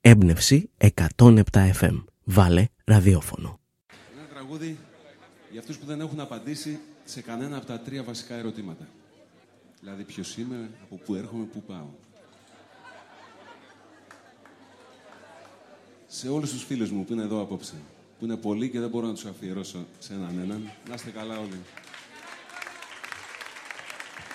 Έμπνευση 107 FM. Βάλε ραδιόφωνο. Ένα τραγούδι για αυτούς που δεν έχουν απαντήσει σε κανένα από τα 3 βασικά ερωτήματα. Δηλαδή ποιος είμαι, από πού έρχομαι, πού πάω. Σε όλους τους φίλους μου που είναι εδώ απόψε, που είναι πολλοί και δεν μπορώ να τους αφιερώσω σε έναν. Να είστε καλά όλοι.